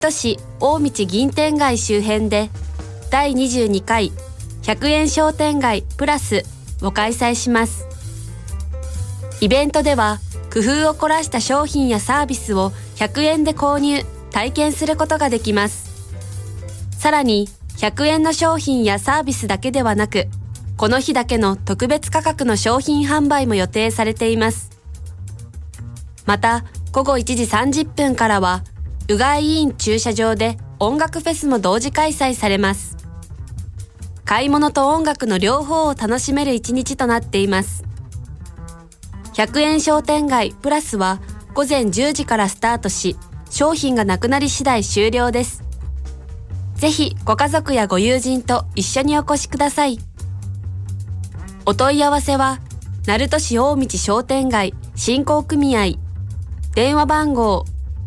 都市大道銀天街周辺で第22回100円商店街プラスを開催します。イベントでは工夫を凝らした商品やサービスを100円で購入・体験することができます。さらに100円の商品やサービスだけではなく、この日だけの特別価格の商品販売も予定されています。また午後1時30分からはうがい委員駐車場で音楽フェスも同時開催されます。買い物と音楽の両方を楽しめる一日となっています。100円商店街プラスは午前10時からスタートし、商品がなくなり次第終了です。ぜひご家族やご友人と一緒にお越しください。お問い合わせは鳴門市大道商店街振興組合電話番号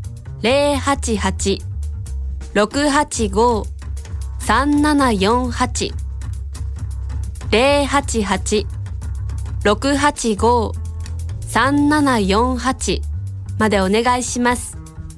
088-685-3748 088-685-3748までお願いします。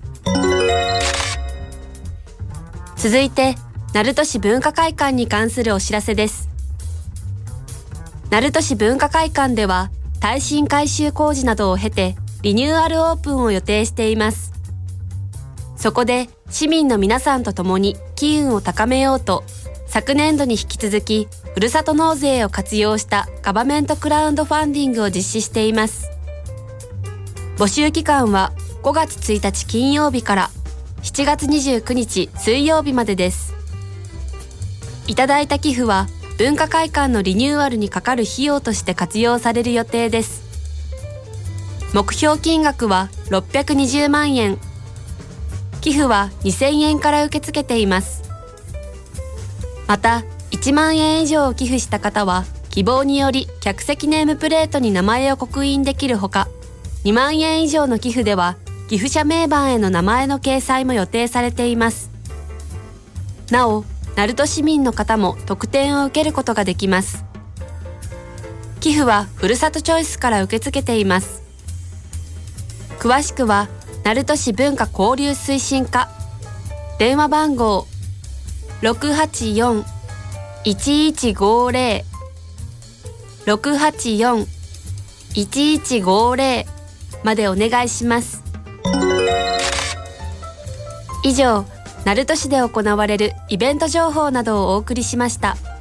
続いて鳴門市文化会館に関するお知らせです。鳴門市文化会館では耐震改修工事などを経てリニューアルオープンを予定しています。そこで市民の皆さんと共に機運を高めようと、昨年度に引き続きふるさと納税を活用したガバメントクラウドファンディングを実施しています。募集期間は5月1日金曜日から7月29日水曜日までです。いただいた寄付は文化会館のリニューアルにかかる費用として活用される予定です。目標金額は620万円。寄付は2000円から受け付けています。また、1万円以上を寄付した方は、希望により客席ネームプレートに名前を刻印できるほか、2万円以上の寄付では、寄付者名板への名前の掲載も予定されています。なお、鳴門市民の方も特典を受けることができます。寄付はふるさとチョイスから受け付けています。詳しくは鳴門市文化交流推進課電話番号 684-1150 684-1150 までお願いします。以上、鳴門市で行われるイベント情報などをお送りしました。